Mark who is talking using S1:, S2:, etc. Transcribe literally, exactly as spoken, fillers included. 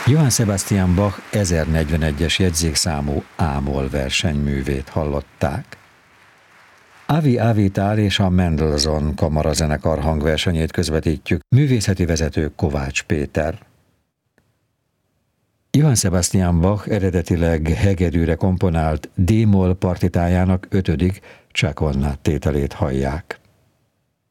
S1: Johann Sebastian Bach ezernegyvenegyes jegyzékszámú A-moll versenyművét hallották. Avi Avitál és a Mendelssohn kamarazenekar hangversenyét közvetítjük, művészeti vezető Kovács Péter. Johann Sebastian Bach eredetileg hegedűre komponált D-moll partitájának ötödik Chaconne tételét hallják.